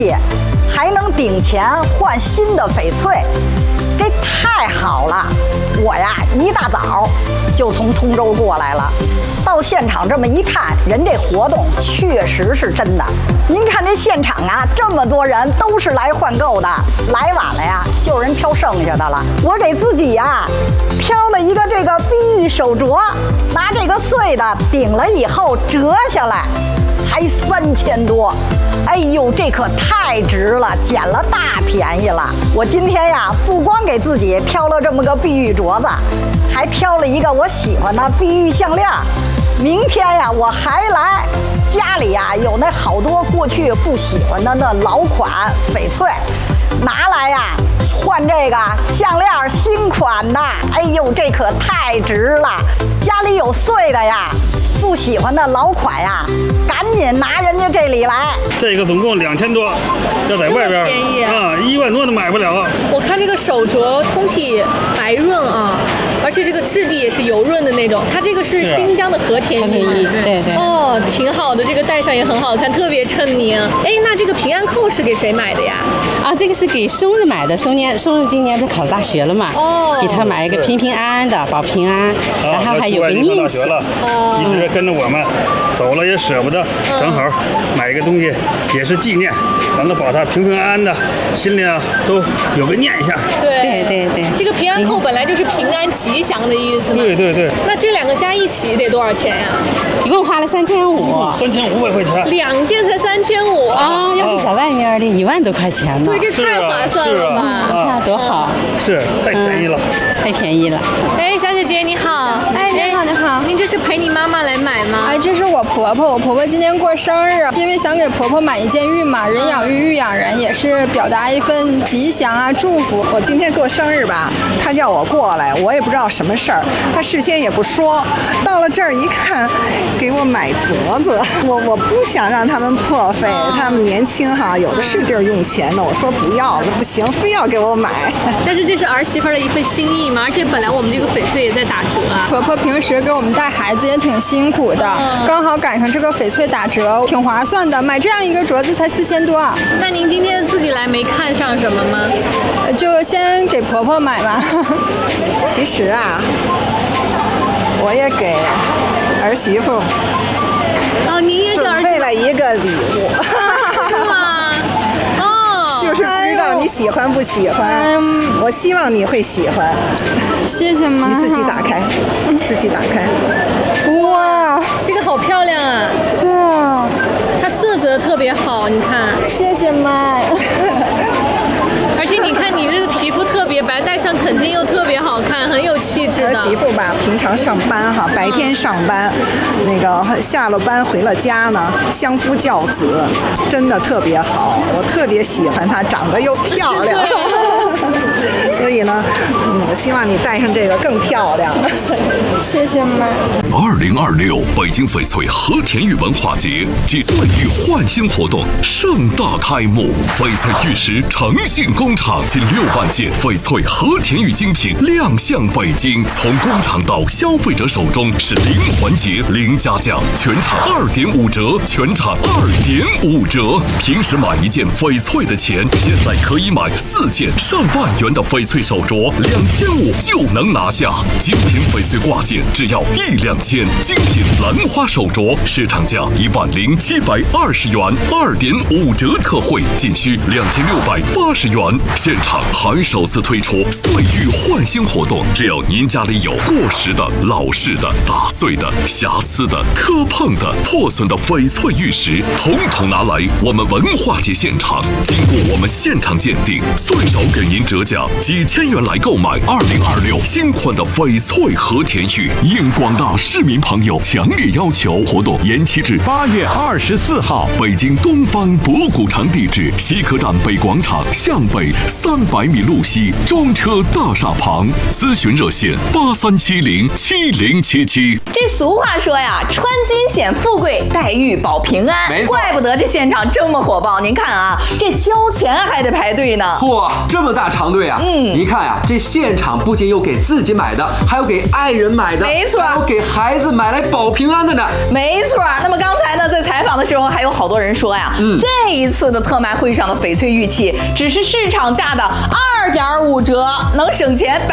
还能顶钱换新的翡翠，这太好了！我呀，一大早就从通州过来了，到现场这么一看，人这活动确实是真的。您看这现场啊，这么多人都是来换购的，来晚了呀，就有人挑剩下的了。我给自己呀挑了一个这个碧玉手镯，拿这个碎的顶了以后折下来，才3000多。哎呦，这可太值了，捡了大便宜了！我今天呀，不光给自己挑了这么个碧玉镯子，还挑了一个我喜欢的碧玉项链。明天呀，我还来，家里呀有那好多过去不喜欢的那老款翡翠，拿来呀换这个项链新款的。哎呦，这可太值了！家里有碎的呀，不喜欢的老款呀，赶紧拿人家这里来。 这个总共2000多，要在外边便宜啊，1万多都买不了。 我看这个手镯通体白润啊，而且这个质地也是油润的那种。它这个是新疆的和田玉， 对。 哦，挺好的，这个戴上也很好看，特别衬你。哎，那这个平安扣是给谁买的呀？ 啊，这个是给松子买的，松子今年不是考大学了嘛？哦，给他买一个平平安安的，保平安，然后还有个念想。 一直跟着我们走了也舍不得，正好买一个东西也是纪念，咱都保他平平安安的，心里啊都有个念想。 对，这个平安扣本来就是平安吉祥的意思嘛。 对。那这2个加一起得多少钱呀？ 一共花了3500 块钱 ，2件才3500 啊！要是在外面的1万多块钱呢。 对，这太划算了吧？ 你看多好， 是太便宜了， 太便宜了。 哎，小姐姐你好， 哎，你好， 您这是陪你妈妈来买吗？ 哎，这是我婆婆，我婆婆今天过生日，因为想给婆婆买一件玉嘛，人养玉，玉养人，也是表达一份吉祥啊祝福。 我今天过生日吧，她叫我过来，我也不知道什么事儿，她事先也不说，到了这儿一看，给我买镯子，我不想让他们破费，他们年轻哈，有的是地儿用钱的，我说不要了，不行，非要给我买。 但是这是儿媳妇的一份心意嘛，而且本来我们这个翡翠也在打折啊。 婆婆平时给我们带孩子也挺辛苦的，刚好赶上这个翡翠打折，挺划算的。买这样一个镯子才4000多。 那您今天自己来没看上什么吗？ 就先给婆婆买吧。 其实啊，我也给儿媳妇您也给儿媳妇准备了一个礼物。 是吗？哦， 就是不知道你喜欢不喜欢，我希望你会喜欢。 谢谢妈。 你自己打开，自己打开。 哇， 这个好漂亮啊！ 对啊， 它色泽特别好，你看。 谢谢妈。 而且你看你这个皮肤特别白，戴上肯定又特别好看，很有气质的。 儿媳妇吧，平常上班哈，白天上班，那个下了班回了家呢，相夫教子，真的特别好，我特别喜欢她，长得又漂亮。所以呢，我希望你戴上这个更漂亮。 谢谢妈。 2026北京翡翠和田玉文化节暨岁玉焕新活动盛大开幕，翡翠玉石诚信工厂近6万件翡翠和田玉精品亮相北京，从工厂到消费者手中是零环节零加价，全场2.5折，全场2.5折。平时买一件翡翠的钱，现在可以买4件上万元的翡翠手镯，2500就能拿下。精品翡翠挂件只要1两千，精品兰花手镯市场价10720元，2.5折特惠，仅需2680元。现场还首次推出岁玉焕新活动，只要您家里有过时的、老式的、打碎的、瑕疵的、磕碰的、破损的翡翠玉石，统统拿来我们文化节现场，经过我们现场鉴定，最少给您折价几千元来购买2026新款的翡翠和田玉。应广大市民朋友强烈要求，活动延期至8月24号。北京东方博古城地址：西客站北广场向北300米路西，中车大厦旁。咨询热线83707077。 这俗话说呀，穿金显富贵，戴玉保平安。 没错， 怪不得这现场这么火爆。您看啊，这交钱还得排队呢。 嚯，这么大长队啊！ 你看呀，这现场不仅有给自己买的，还有给爱人买的， 没错， 还有给孩子买来保平安的呢。 没错。那么刚才呢，在采访的时候，还有好多人说呀，这一次的特卖会上的翡翠玉器只是市场价的2.5折，能省钱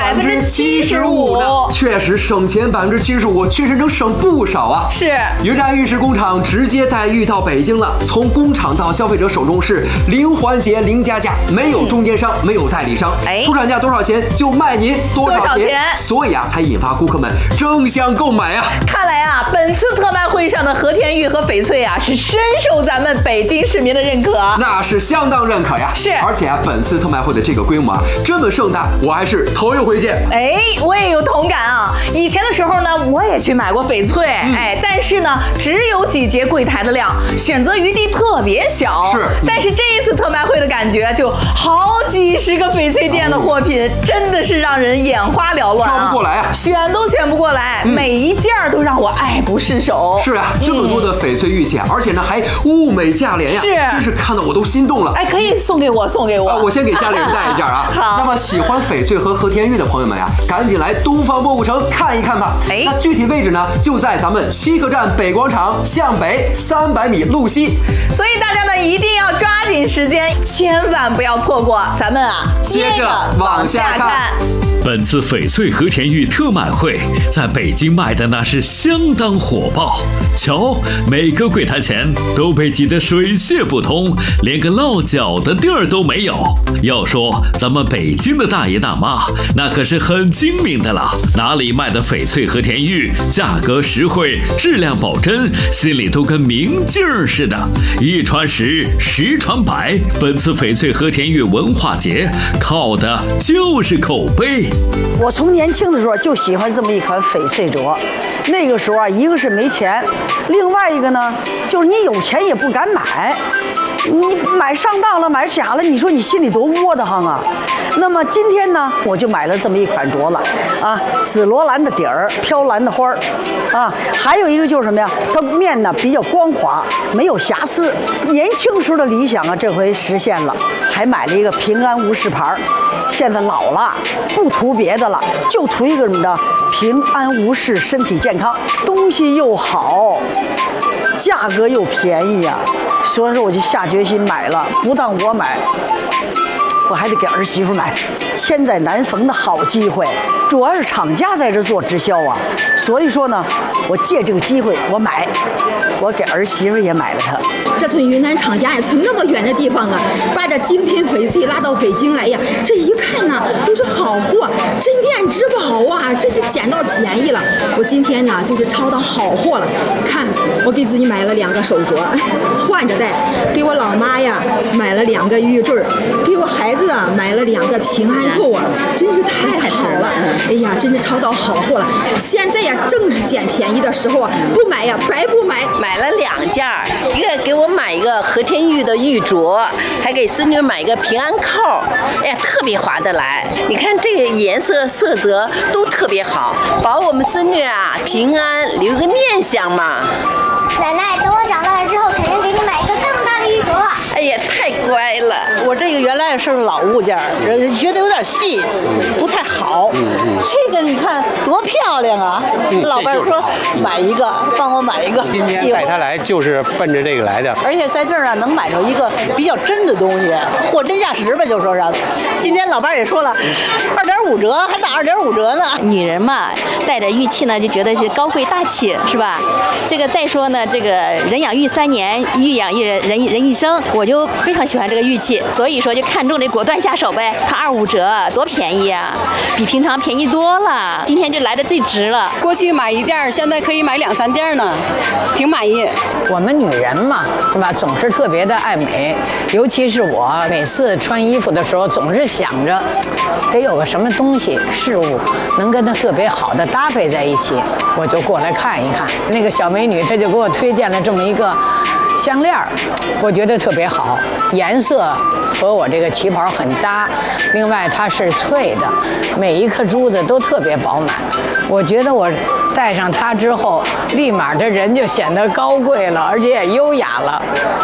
75%。 确实省钱75%，确实能省不少啊。 是， 云山玉石工厂直接带玉到北京了，从工厂到消费者手中是零环节零加价，没有中间商，没有代理商，出厂价多少钱就卖您多少钱，所以啊，才引发顾客们争相购买啊。 看来啊，本次特卖会上的和田玉和翡翠啊，是深受咱们北京市民的认可， 那是相当认可呀。 是， 而且啊，本次特卖会的这个规模啊，这么盛大，我还是头一回见。 我也有同感啊。以前的时候呢，我也去买过翡翠，但是呢，只有几节柜台的量，选择余地特别小。 是， 但是这一次特卖会的感觉，就好几十个翡翠店的货品，真的是让人眼花缭乱挑不过来啊， 选都选不过来，每一件都让我爱不释手。 是啊，这么多的翡翠玉器，而且呢还物美价廉呀，真是看到我都心动了。 可以送给我。 我先给家里人带一件啊。 好。 那么喜欢翡翠和和田玉的朋友们呀，赶紧来东方博物城看一看吧。那具体位置呢，就在咱们西客站北广场向北300米路西。 所以大家呢一定要抓紧时间，千万不要错过。咱们啊， 接着往下看。 本次翡翠和田玉特卖会在北京卖的那是相当火爆，瞧，每个柜台前都被挤得水泄不通，连个落脚的地儿都没有。要说咱们北京的大爷大妈，那可是很精明的了，哪里卖的翡翠和田玉，价格实惠，质量保真，心里都跟明镜似的。一传十，十传百，本次翡翠和田玉文化节靠的就是口碑。 我从年轻的时候就喜欢这么一款翡翠镯，那个时候啊，一个是没钱，另外一个呢，就是你有钱也不敢买，你买上当了，买假了，你说你心里多窝得慌啊。那么今天呢，我就买了这么一款镯子啊，紫罗兰的底儿，飘蓝的花儿啊，还有一个就是什么呀，它面呢比较光滑，没有瑕疵。年轻时候的理想啊，这回实现了，还买了一个平安无事牌。现在老了，不图别的了，就图一个怎么着，平安无事，身体健康，东西又好，价格又便宜呀。所以说我就下决心买了，不但我买，我还得给儿媳妇买，千载难逢的好机会。主要是厂家在这做直销啊，所以说呢，我借这个机会我买，我给儿媳妇也买了它。 这从云南厂家呀，从那么远的地方啊，把这精品翡翠拉到北京来呀，这一看呢，都是好货，镇店之宝啊，真是捡到便宜了。我今天呢，就是抄到好货了。看，我给自己买了2个手镯，换着戴；给我老妈呀买了2个玉坠，给我孩子啊买了2个平安扣啊，真是太好了。哎呀，真是抄到好货了。现在呀，正是捡便宜的时候啊，不买呀，白不买。 买了2件，一个给我买一个和田玉的玉镯，还给孙女买一个平安扣。哎呀，特别划得来。你看这个颜色色泽都特别好，保我们孙女啊平安，留个念想嘛。 奶奶，等我长大了之后，肯定给你买一个更大的玉镯。 哎呀，太乖了！ 我这个原来是老物件，觉得有点细，不太好。这个你看多漂亮啊！老伴说买一个，帮我买一个。 今天带他来就是奔着这个来的。 而且在这儿啊，能买着一个比较真的东西，货真价实吧，就说是。今天老伴也说了，2.5折，还打2.5折呢。 女人嘛，带着玉器呢，就觉得是高贵大气，是吧？这个再说呢，这个人养玉3年，玉养玉人一生，我就非常喜欢这个玉器，所以说就看中这果断下手呗。它2.5折，多便宜啊，比平常便宜多了。今天就来的最值了。 过去买1件，现在可以买2、3件呢，挺满意。 我们女人嘛，是吧？总是特别的爱美，尤其是我，每次穿衣服的时候，总是想着得有个什么东西事物能跟它特别好的搭配在一起，我就过来看一看。那个小美女她就给我推荐了这么一个项链，我觉得特别好，颜色和我这个旗袍很搭，另外它是脆的，每一颗珠子都特别饱满。我觉得我戴上它之后，立马这人就显得高贵了，而且也优雅了。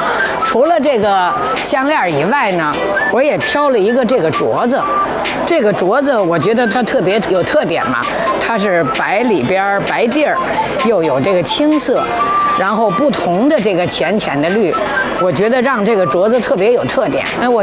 除了这个项链以外呢，我也挑了一个这个镯子。这个镯子我觉得它特别有特点嘛，它是白里边白地儿，又有这个青色，然后不同的这个浅浅的绿，我觉得让这个镯子特别有特点。我